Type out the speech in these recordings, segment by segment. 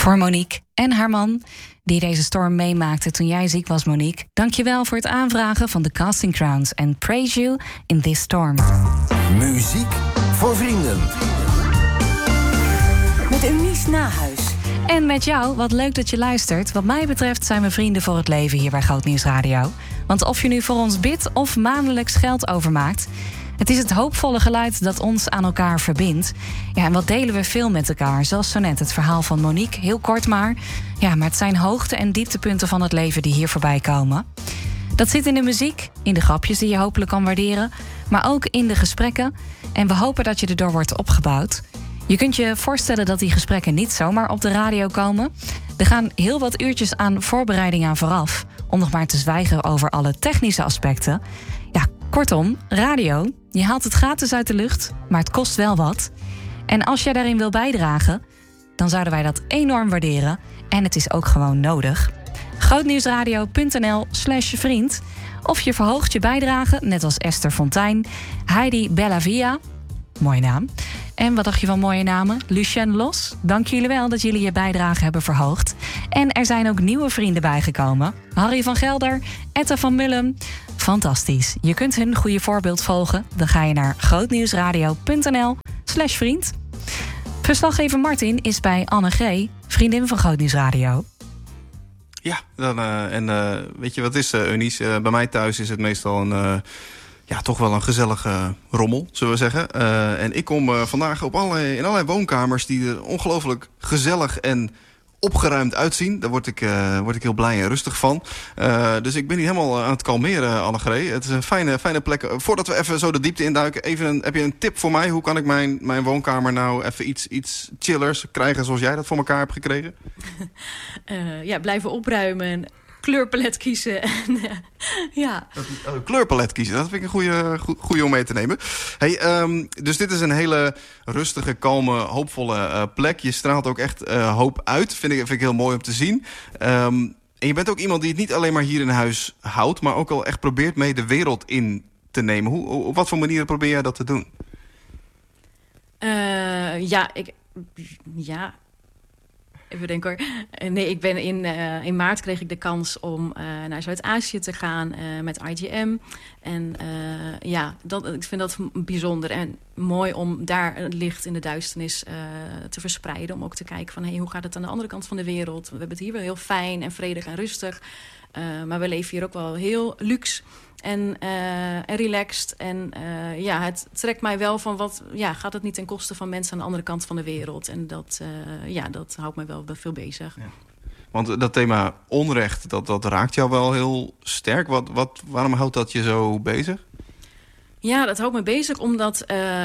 Voor Monique en haar man, die deze storm meemaakten toen jij ziek was, Monique. Dankjewel voor het aanvragen van de Casting Crowns en Praise You in This Storm. Muziek voor vrienden. Met Eunice Nahuis. En met jou, wat leuk dat je luistert. Wat mij betreft zijn we vrienden voor het leven hier bij Groot Nieuws Radio. Want of je nu voor ons bidt of maandelijks geld overmaakt, het is het hoopvolle geluid dat ons aan elkaar verbindt. Ja, en wat delen we veel met elkaar? Zoals zo net het verhaal van Monique, heel kort maar. Ja, maar het zijn hoogte- en dieptepunten van het leven die hier voorbij komen. Dat zit in de muziek, in de grapjes die je hopelijk kan waarderen, maar ook in de gesprekken. En we hopen dat je erdoor wordt opgebouwd. Je kunt je voorstellen dat die gesprekken niet zomaar op de radio komen. Er gaan heel wat uurtjes aan voorbereiding aan vooraf, om nog maar te zwijgen over alle technische aspecten. Ja, kortom, radio, je haalt het gratis uit de lucht, maar het kost wel wat. En als jij daarin wil bijdragen, dan zouden wij dat enorm waarderen. En het is ook gewoon nodig. Grootnieuwsradio.nl/vriend. Of je verhoogt je bijdrage, net als Esther Fontijn, Heidi Bellavia, mooie naam. En wat dacht je van mooie namen? Lucien Los, dank jullie wel dat jullie je bijdrage hebben verhoogd. En er zijn ook nieuwe vrienden bijgekomen. Harry van Gelder, Etta van Mullum. Fantastisch. Je kunt hun goede voorbeeld volgen. Dan ga je naar grootnieuwsradio.nl/vriend. Verslaggever Martin is bij Anne G., vriendin van Groot Nieuws Radio. Ja, weet je wat is, Eunice? Bij mij thuis is het meestal toch wel een gezellige rommel, zullen we zeggen. En ik kom vandaag in allerlei woonkamers die er ongelooflijk gezellig en opgeruimd uitzien. Daar word ik heel blij en rustig van. Dus ik ben hier helemaal aan het kalmeren, Annegreet. Het is een fijne plek. Voordat we even zo de diepte induiken, heb je een tip voor mij? Hoe kan ik mijn woonkamer nou even iets chillers krijgen zoals jij dat voor elkaar hebt gekregen? Blijven opruimen, kleurpalet kiezen. Ja. Kleurpalet kiezen, dat vind ik een goede om mee te nemen. Hey, dus dit is een hele rustige, kalme, hoopvolle plek. Je straalt ook echt hoop uit. Vind ik heel mooi om te zien. En je bent ook iemand die het niet alleen maar hier in huis houdt, maar ook al echt probeert mee de wereld in te nemen. Op wat voor manieren probeer jij dat te doen? Even denken hoor. Nee, ik ben in maart kreeg ik de kans om naar Zuid-Azië te gaan met IGM. En ik vind dat bijzonder en mooi om daar het licht in de duisternis te verspreiden. Om ook te kijken van hoe gaat het aan de andere kant van de wereld. We hebben het hier wel heel fijn en vredig en rustig. Maar we leven hier ook wel heel luxe en relaxed. En het trekt mij wel van gaat het niet ten koste van mensen aan de andere kant van de wereld. En dat houdt mij wel veel bezig. Ja. Want dat thema onrecht, dat raakt jou wel heel sterk. Waarom houdt dat je zo bezig? Ja, dat houdt me bezig omdat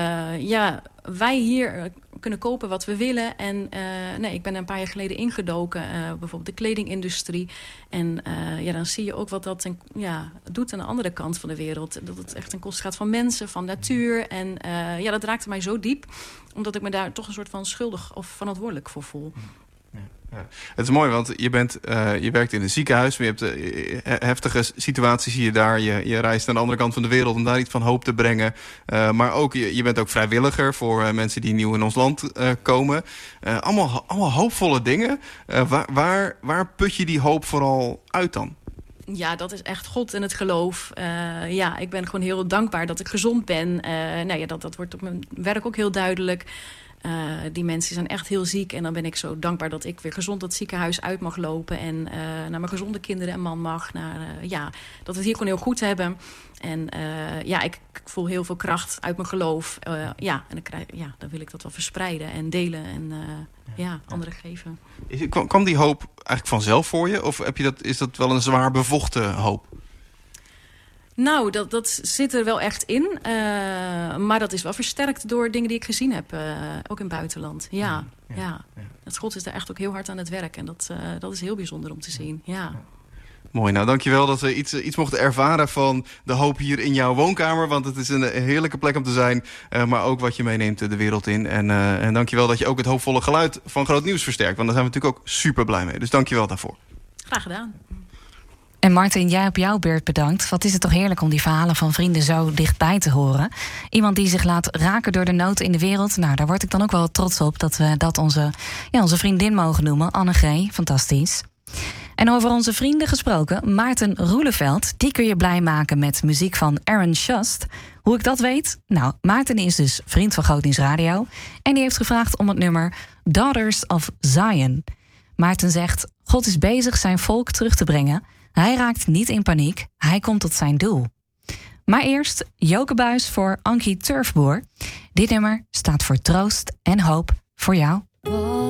wij hier kunnen kopen wat we willen. En ik ben een paar jaar geleden ingedoken, bijvoorbeeld de kledingindustrie. En dan zie je ook wat dat doet aan de andere kant van de wereld. Dat het echt ten koste gaat van mensen, van natuur. En dat raakte mij zo diep, omdat ik me daar toch een soort van schuldig of verantwoordelijk voor voel. Ja. Het is mooi, want je werkt in een ziekenhuis. Maar je hebt heftige situaties hier daar. Je reist naar de andere kant van de wereld om daar iets van hoop te brengen. Maar ook, je bent ook vrijwilliger voor mensen die nieuw in ons land komen. Allemaal hoopvolle dingen. Waar put je die hoop vooral uit dan? Ja, dat is echt God en het geloof. Ik ben gewoon heel dankbaar dat ik gezond ben. Dat wordt op mijn werk ook heel duidelijk. Die mensen zijn echt heel ziek. En dan ben ik zo dankbaar dat ik weer gezond het ziekenhuis uit mag lopen. En naar mijn gezonde kinderen en man mag. Dat we het hier gewoon heel goed hebben. En ik voel heel veel kracht uit mijn geloof. En dan wil ik dat wel verspreiden en delen. En anderen geven. Kwam die hoop eigenlijk vanzelf voor je? Of is dat wel een zwaar bevochten hoop? Nou, dat zit er wel echt in. Maar dat is wel versterkt door dingen die ik gezien heb. Ook in het buitenland. Ja. Het God is daar echt ook heel hard aan het werk. En dat is heel bijzonder om te zien. Ja. Mooi, nou dankjewel dat we iets mochten ervaren van de hoop hier in jouw woonkamer. Want het is een heerlijke plek om te zijn. Maar ook wat je meeneemt de wereld in. En dankjewel dat je ook het hoopvolle geluid van Groot Nieuws versterkt. Want daar zijn we natuurlijk ook super blij mee. Dus dankjewel daarvoor. Graag gedaan. En Martin, jij op jouw beurt bedankt. Wat is het toch heerlijk om die verhalen van vrienden zo dichtbij te horen. Iemand die zich laat raken door de nood in de wereld. Nou, daar word ik dan ook wel trots op dat we dat onze vriendin mogen noemen. Anne G. Fantastisch. En over onze vrienden gesproken, Maarten Roeleveld, die kun je blij maken met muziek van Aaron Shust. Hoe ik dat weet? Nou, Maarten is dus vriend van Groot Nieuws Radio. En die heeft gevraagd om het nummer Daughters of Zion. Maarten zegt, God is bezig zijn volk terug te brengen. Hij raakt niet in paniek, hij komt tot zijn doel. Maar eerst Joke Buijs voor Ankie Turfboer. Dit nummer staat voor troost en hoop voor jou.